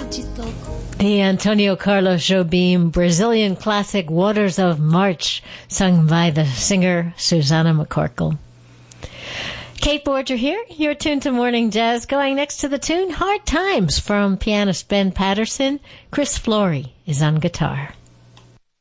The Antonio Carlos Jobim Brazilian classic Waters of March, sung by the singer Susanna McCorkle. Kate Borger here. You're tuned to Morning Jazz. Going next to the tune Hard Times from pianist Ben Patterson. Chris Flory is on guitar.